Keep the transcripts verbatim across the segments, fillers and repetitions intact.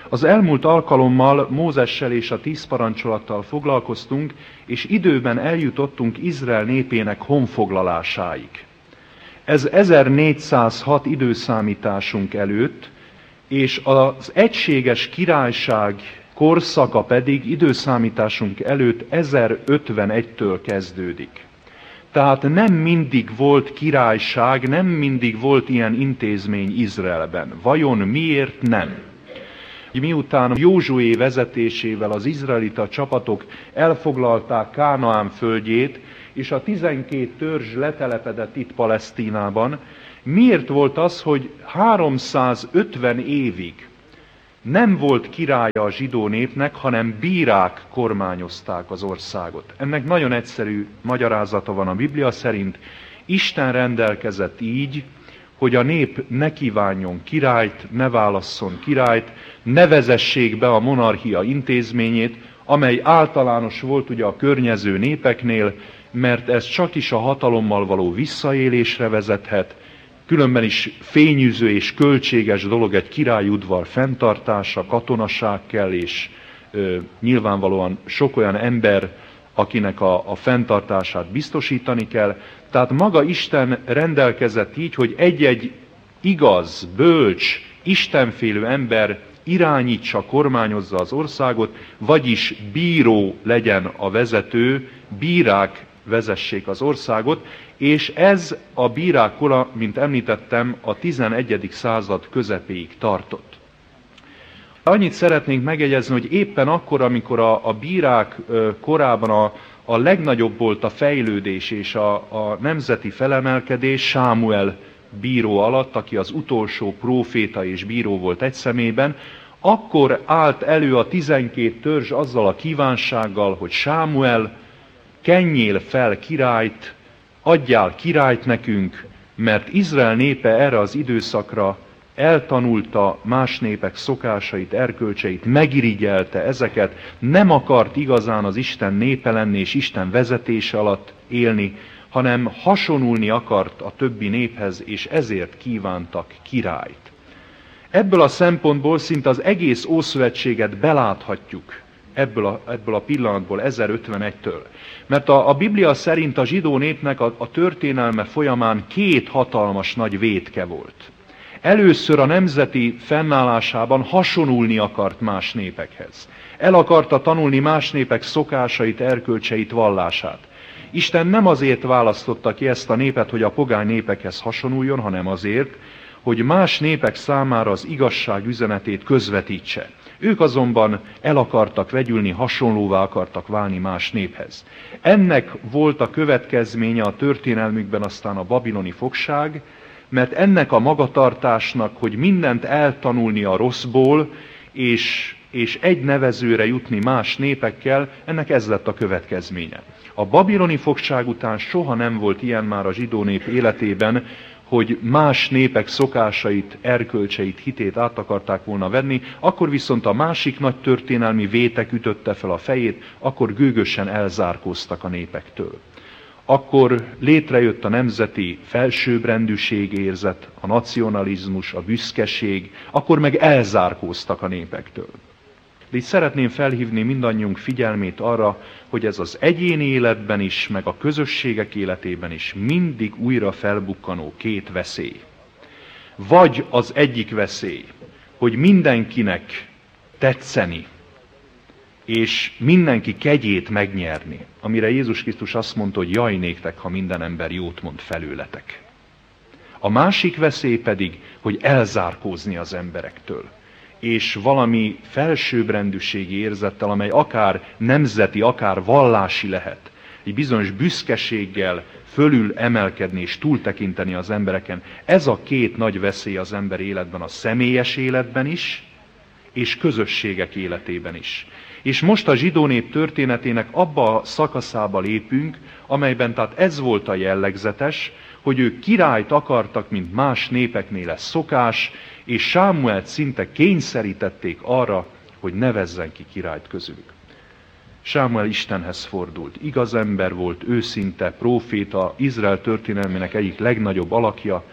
Az elmúlt alkalommal Mózessel és a tíz parancsolattal foglalkoztunk, és időben eljutottunk Izrael népének honfoglalásáig. Ez ezernégyszázhat időszámításunk előtt, és az egységes királyság korszaka pedig időszámításunk előtt ezerötvenegytől kezdődik. Tehát nem mindig volt királyság, nem mindig volt ilyen intézmény Izraelben. Vajon miért nem? Miután Józsué vezetésével az izraelita csapatok elfoglalták Kánaán földjét, és a tizenkét törzs letelepedett itt Palesztinában, miért volt az, hogy háromszázötven évig nem volt királya a zsidó népnek, hanem bírák kormányozták az országot? Ennek nagyon egyszerű magyarázata van a Biblia szerint. Isten rendelkezett így, hogy a nép ne kívánjon királyt, ne válasszon királyt, ne vezessék be a monarchia intézményét, amely általános volt ugye a környező népeknél, mert ez csak is a hatalommal való visszaélésre vezethet, különben is fényűző és költséges dolog egy királyudvar fenntartása, katonaság kell, és ö, nyilvánvalóan sok olyan ember, akinek a, a fenntartását biztosítani kell. Tehát maga Isten rendelkezett így, hogy egy-egy igaz, bölcs, istenfélő ember irányítsa, kormányozza az országot, vagyis bíró legyen a vezető, bírák vezessék az országot, és ez a bírák kora, mint említettem, a tizenegyedik század közepéig tartott. Annyit szeretnénk megjegyezni, hogy éppen akkor, amikor a, a bírák korában a, a legnagyobb volt a fejlődés és a, a nemzeti felemelkedés Sámuel bíró alatt, aki az utolsó próféta és bíró volt egy személyben, akkor állt elő a tizenkét törzs azzal a kívánsággal, hogy Sámuel, kenjél fel királyt, adjál királyt nekünk, mert Izrael népe erre az időszakra eltanulta más népek szokásait, erkölcseit, megirigyelte ezeket, nem akart igazán az Isten népe lenni és Isten vezetése alatt élni, hanem hasonulni akart a többi néphez, és ezért kívántak királyt. Ebből a szempontból szinte az egész Ószövetséget beláthatjuk ebből a, ebből a pillanatból, ezerötvenegytől. Mert a, a Biblia szerint a zsidó népnek a, a történelme folyamán két hatalmas nagy vétke volt. Először a nemzeti fennállásában hasonulni akart más népekhez. El akarta tanulni más népek szokásait, erkölcseit, vallását. Isten nem azért választotta ki ezt a népet, hogy a pogány népekhez hasonuljon, hanem azért, hogy más népek számára az igazság üzenetét közvetítse. Ők azonban el akartak vegyülni, hasonlóvá akartak válni más néphez. Ennek volt a következménye a történelmükben aztán a babiloni fogság, mert ennek a magatartásnak, hogy mindent eltanulni a rosszból, és, és egy nevezőre jutni más népekkel, ennek ez lett a következménye. A babiloni fogság után soha nem volt ilyen már a zsidó nép életében, hogy más népek szokásait, erkölcseit, hitét át akarták volna venni, akkor viszont a másik nagy történelmi vétek ütötte fel a fejét, akkor gőgösen elzárkóztak a népektől. Akkor létrejött a nemzeti felsőbbrendűség érzet, a nacionalizmus, a büszkeség, akkor meg elzárkóztak a népektől. De itt szeretném felhívni mindannyiunk figyelmét arra, hogy ez az egyéni életben is, meg a közösségek életében is mindig újra felbukkanó két veszély. Vagy az egyik veszély, hogy mindenkinek tetszeni, és mindenki kegyét megnyerni, amire Jézus Krisztus azt mondta, hogy jaj néktek, ha minden ember jót mond felőletek. A másik veszély pedig, hogy elzárkózni az emberektől, és valami felsőbbrendűségi érzettel, amely akár nemzeti, akár vallási lehet, egy bizonyos büszkeséggel fölül emelkedni és túltekinteni az embereken. Ez a két nagy veszély az ember életben, a személyes életben is, és közösségek életében is. És most a zsidó nép történetének abba a szakaszába lépünk, amelyben tehát ez volt a jellegzetes, hogy ők királyt akartak, mint más népeknél ez szokás, és Sámuelt szinte kényszerítették arra, hogy nevezzen ki királyt közülük. Sámuel Istenhez fordult. Igaz ember volt, őszinte, próféta, Izrael történelmének egyik legnagyobb alakja,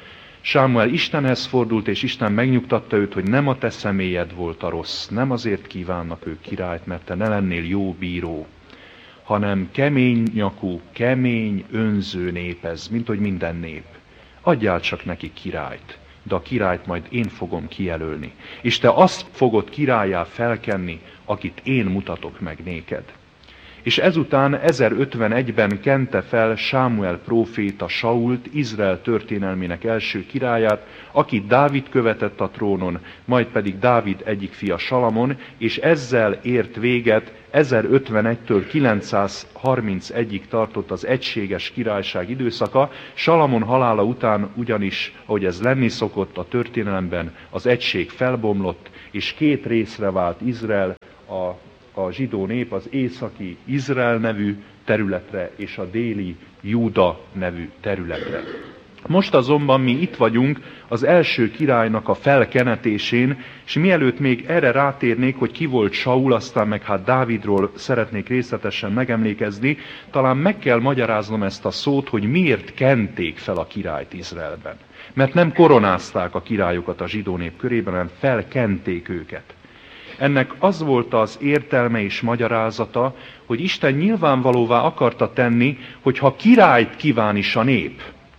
Sámuel Istenhez fordult, és Isten megnyugtatta őt, hogy nem a te személyed volt a rossz, nem azért kívánnak ők királyt, mert te ne lennél jó bíró, hanem kemény nyakú, kemény, önző nép ez, mint hogy minden nép. Adjál csak neki királyt, de a királyt majd én fogom kijelölni. És te azt fogod királlyá felkenni, akit én mutatok meg néked. És ezután ezerötvenegyben kente fel Sámuel próféta Sault, Izrael történelmének első királyát, akit Dávid követett a trónon, majd pedig Dávid egyik fia Salamon, és ezzel ért véget ezerötvenegytől kilencszázharmincegyig tartott az egységes királyság időszaka. Salamon halála után ugyanis, ahogy ez lenni szokott a történelemben, az egység felbomlott, és két részre vált Izrael, a a zsidó nép az északi Izrael nevű területre és a déli Júda nevű területre. Most azonban mi itt vagyunk az első királynak a felkenetésén, és mielőtt még erre rátérnék, hogy ki volt Saul, aztán meg hát Dávidról szeretnék részletesen megemlékezni, talán meg kell magyaráznom ezt a szót, hogy miért kenték fel a királyt Izraelben. Mert nem koronázták a királyokat a zsidó nép körében, hanem felkenték őket. Ennek az volt az értelme és magyarázata, hogy Isten nyilvánvalóvá akarta tenni, hogy ha királyt kíván is a nép,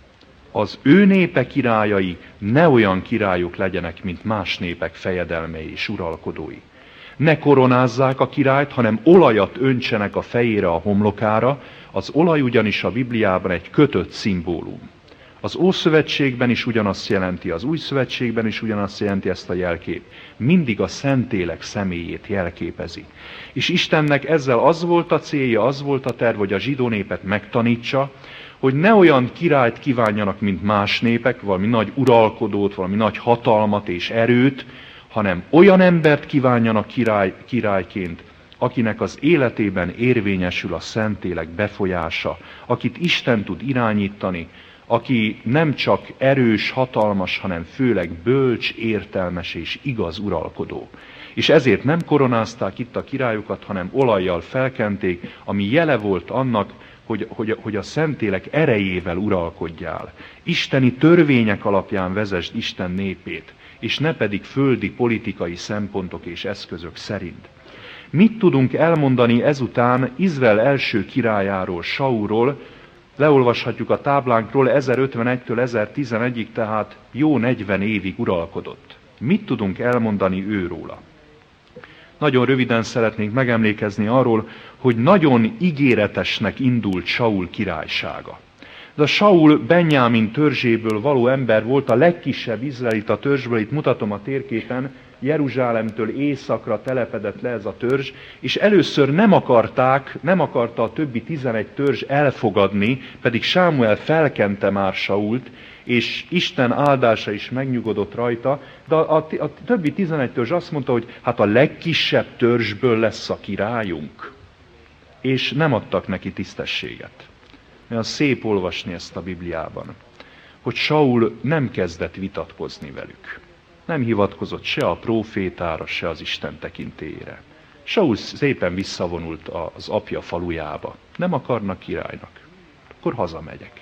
az ő népe királyai ne olyan királyok legyenek, mint más népek fejedelmei és uralkodói. Ne koronázzák a királyt, hanem olajat öntsenek a fejére, a homlokára, az olaj ugyanis a Bibliában egy kötött szimbólum. Az Ószövetségben is ugyanazt jelenti, az Új Szövetségben is ugyanazt jelenti ezt a jelkép. Mindig a Szentlélek személyét jelképezi. És Istennek ezzel az volt a célja, az volt a terv, hogy a zsidó népet megtanítsa, hogy ne olyan királyt kívánjanak, mint más népek, valami nagy uralkodót, valami nagy hatalmat és erőt, hanem olyan embert kívánjanak király, királyként, akinek az életében érvényesül a Szentlélek befolyása, akit Isten tud irányítani, aki nem csak erős, hatalmas, hanem főleg bölcs, értelmes és igaz uralkodó. És ezért nem koronázták itt a királyokat, hanem olajjal felkenték, ami jele volt annak, hogy, hogy, hogy a Szentlélek erejével uralkodjál. Isteni törvények alapján vezesd Isten népét, és ne pedig földi politikai szempontok és eszközök szerint. Mit tudunk elmondani ezután Izrael első királyáról, Saulról? Leolvashatjuk a táblánkról, ezerötvenegytől ezertizenegyig, tehát jó negyven évig uralkodott. Mit tudunk elmondani őróla? Nagyon röviden szeretnénk megemlékezni arról, hogy nagyon ígéretesnek indult Saul királysága. De a Saul Benjámin törzséből való ember volt, a legkisebb izraelita törzsből, itt mutatom a térképen, Jeruzsálemtől északra telepedett le ez a törzs, és először nem akarták, nem akarta a többi tizenegy törzs elfogadni, pedig Sámuel felkente már Sault, és Isten áldása is megnyugodott rajta, de a, a, a többi tizenegy törzs azt mondta, hogy hát a legkisebb törzsből lesz a királyunk, és nem adtak neki tisztességet. Olyan szép olvasni ezt a Bibliában, hogy Saul nem kezdett vitatkozni velük. Nem hivatkozott se a prófétára, se az Isten tekintélyére. Saul szépen visszavonult az apja falujába. Nem akarnak királynak. Akkor hazamegyek.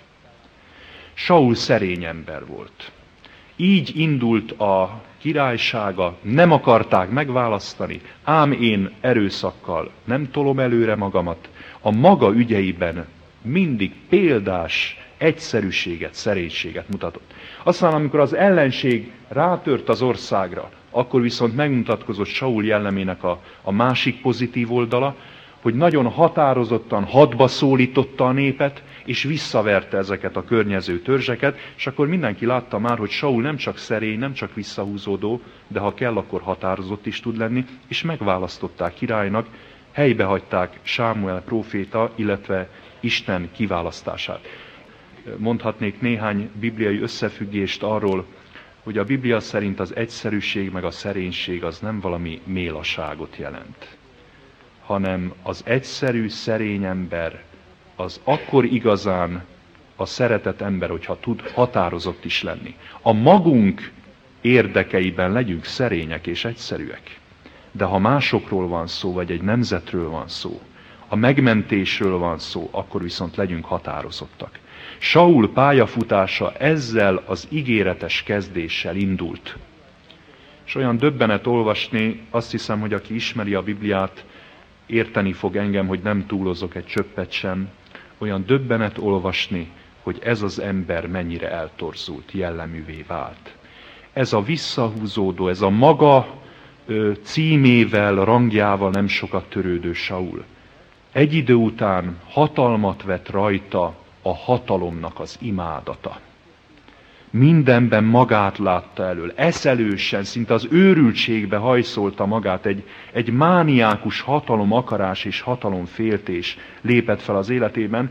Saul szerény ember volt. Így indult a királysága, nem akarták megválasztani, ám én erőszakkal nem tolom előre magamat. A maga ügyeiben mindig példás egyszerűséget, szerénységet mutatott. Aztán, amikor az ellenség rátört az országra, akkor viszont megmutatkozott Saul jellemének a, a másik pozitív oldala, hogy nagyon határozottan hadba szólította a népet, és visszaverte ezeket a környező törzseket, és akkor mindenki látta már, hogy Saul nem csak szerény, nem csak visszahúzódó, de ha kell, akkor határozott is tud lenni, és megválasztották királynak, helybe hagyták Sámuel próféta, illetve Isten kiválasztását. Mondhatnék néhány bibliai összefüggést arról, hogy a Biblia szerint az egyszerűség meg a szerénység az nem valami mélaságot jelent, hanem az egyszerű, szerény ember az akkor igazán a szeretett ember, hogyha tud határozott is lenni. A magunk érdekeiben legyünk szerények és egyszerűek, de ha másokról van szó, vagy egy nemzetről van szó, a megmentésről van szó, akkor viszont legyünk határozottak. Saul pályafutása ezzel az ígéretes kezdéssel indult. És olyan döbbenet olvasni, azt hiszem, hogy aki ismeri a Bibliát, érteni fog engem, hogy nem túlozok egy csöppet sem. Olyan döbbenet olvasni, hogy ez az ember mennyire eltorzult, jelleművé vált. Ez a visszahúzódó, ez a maga ö, címével, rangjával nem sokat törődő Saul. Egy idő után hatalmat vett rajta a hatalomnak az imádata. Mindenben magát látta elől, eszelősen, szinte az őrültségbe hajszolta magát, egy, egy mániákus hatalom akarás és hatalomféltés lépett fel az életében,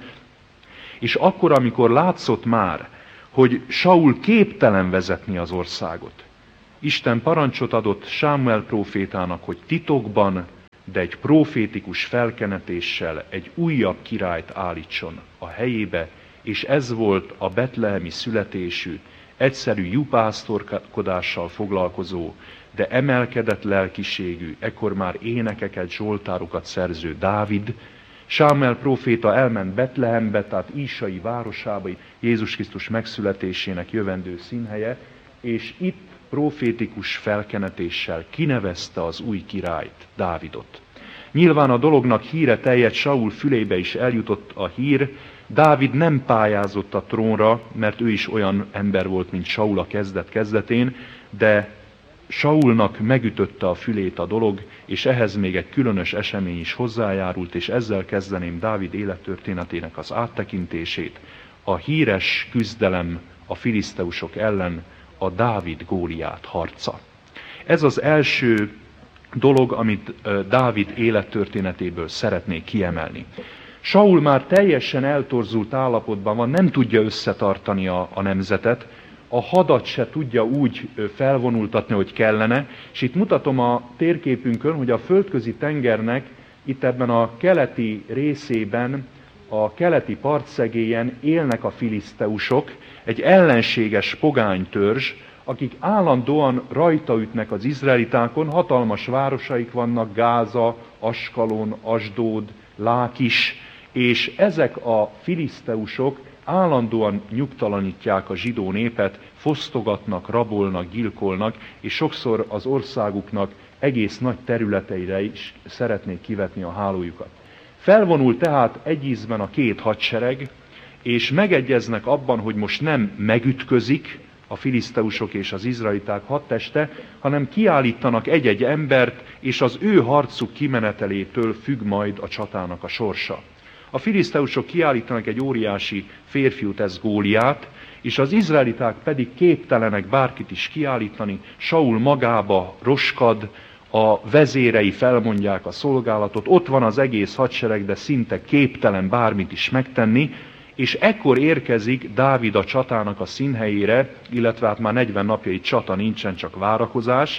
és akkor, amikor látszott már, hogy Saul képtelen vezetni az országot, Isten parancsot adott Sámuel prófétának, hogy titokban, de egy profétikus felkenetéssel egy újabb királyt állítson a helyébe, és ez volt a betlehemi születésű, egyszerű jupásztorkodással foglalkozó, de emelkedett lelkiségű, ekkor már énekeket, zsoltárokat szerző Dávid. Sámuel próféta elment Betlehembe, tehát Ísai városába, Jézus Krisztus megszületésének jövendő színhelye, és itt profétikus felkenetéssel kinevezte az új királyt, Dávidot. Nyilván a dolognak híre terjedt, Saul fülébe is eljutott a hír. Dávid nem pályázott a trónra, mert ő is olyan ember volt, mint Saul a kezdet-kezdetén, de Saulnak megütötte a fülét a dolog, és ehhez még egy különös esemény is hozzájárult, és ezzel kezdeném Dávid élettörténetének az áttekintését. A híres küzdelem a filiszteusok ellen, a Dávid-Góliát harca. Ez az első dolog, amit Dávid élettörténetéből szeretnék kiemelni. Saul már teljesen eltorzult állapotban van, nem tudja összetartani a, a nemzetet, a hadat se tudja úgy felvonultatni, hogy kellene, és itt mutatom a térképünkön, hogy a földközi tengernek itt ebben a keleti részében, a keleti partszegélyen élnek a filiszteusok, egy ellenséges pogánytörzs, akik állandóan rajtaütnek az izraelitákon, hatalmas városaik vannak, Gáza, Askalon, Asdód, Lákis, és ezek a filiszteusok állandóan nyugtalanítják a zsidó népet, fosztogatnak, rabolnak, gyilkolnak, és sokszor az országuknak egész nagy területeire is szeretnék kivetni a hálójukat. Felvonul tehát egy ízben a két hadsereg, és megegyeznek abban, hogy most nem megütközik a filiszteusok és az izraeliták hadteste, hanem kiállítanak egy-egy embert, és az ő harcuk kimenetelétől függ majd a csatának a sorsa. A filiszteusok kiállítanak egy óriási férfiút, ez Góliát, és az izraeliták pedig képtelenek bárkit is kiállítani, Saul magába roskad, a vezérei felmondják a szolgálatot, ott van az egész hadsereg, de szinte képtelen bármit is megtenni, és ekkor érkezik Dávid a csatának a színhelyére, illetve hát már negyven napjai csata nincsen, csak várakozás,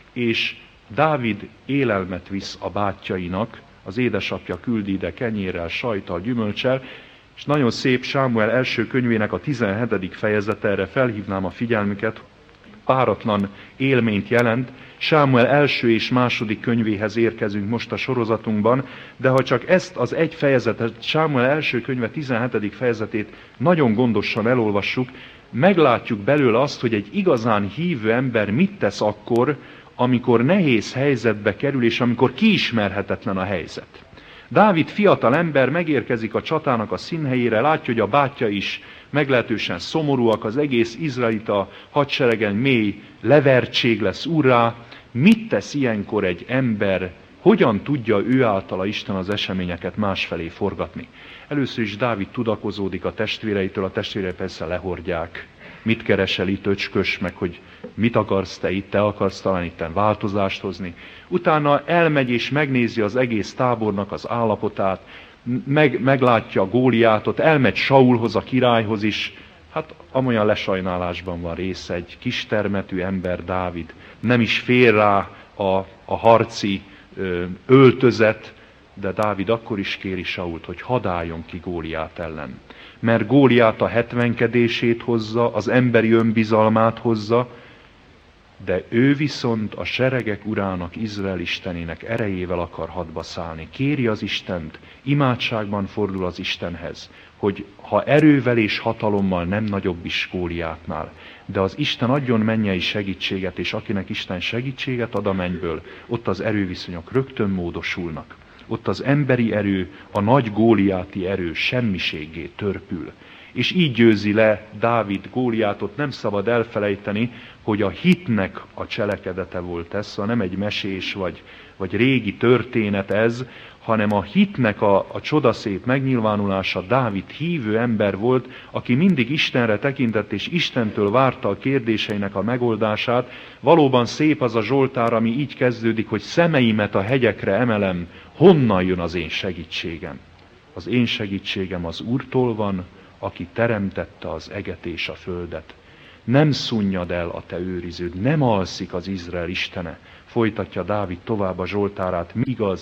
és Dávid élelmet visz a bátyjainak, az édesapja küldi ide kenyérrel, sajttal, gyümölccsel, és nagyon szép Sámuel első könyvének a tizenhetedik fejezete, erre felhívnám a figyelmüket, páratlan élményt jelent. Sámuel első és második könyvéhez érkezünk most a sorozatunkban, de ha csak ezt az egy fejezetet, Sámuel első könyve tizenhetedik fejezetét nagyon gondosan elolvassuk, meglátjuk belőle azt, hogy egy igazán hívő ember mit tesz akkor, amikor nehéz helyzetbe kerül, és amikor kiismerhetetlen a helyzet. Dávid fiatal ember megérkezik a csatának a színhelyére, látja, hogy a bátyja is meglehetősen szomorúak, az egész izraelita hadseregen mély levertség lesz úrrá. Mit tesz ilyenkor egy ember, hogyan tudja ő általa Isten az eseményeket másfelé forgatni? Először is Dávid tudakozódik a testvéreitől, a testvérei persze lehordják. Mit keresel itt, öcskös, meg hogy mit akarsz te itt, te akarsz talán itten változást hozni. Utána elmegy és megnézi az egész tábornak az állapotát, meg, meglátja Góliátot, elmegy Saulhoz, a királyhoz is. Hát amolyan lesajnálásban van része, egy kistermetű ember Dávid, nem is fér rá a, a harci ö, öltözet, de Dávid akkor is kéri Sault, hogy hadd álljon ki Góliát ellen. Mert Góliát a hetvenkedését hozza, az emberi önbizalmát hozza, de ő viszont a seregek urának, Izrael Istenének erejével akar hadba szállni. Kéri az Istent, imádságban fordul az Istenhez, hogy ha erővel és hatalommal nem nagyobb is Góliátnál, de az Isten adjon mennyei segítséget, és akinek Isten segítséget ad a mennyből, ott az erőviszonyok rögtön módosulnak. Ott az emberi erő, a nagy góliáti erő semmiséggé törpül. És így győzi le Dávid Góliátot. Nem szabad elfelejteni, hogy a hitnek a cselekedete volt ez, szóval nem egy mesés vagy, vagy régi történet ez, hanem a hitnek a, a csodaszép megnyilvánulása. Dávid hívő ember volt, aki mindig Istenre tekintett, és Istentől várta a kérdéseinek a megoldását. Valóban szép az a Zsoltár, ami így kezdődik, hogy szemeimet a hegyekre emelem, honnan jön az én segítségem? Az én segítségem az Úrtól van, aki teremtette az eget és a földet. Nem szunnyad el a te őriződ, nem alszik az Izrael Istene. Folytatja Dávid tovább a Zsoltárát, míg az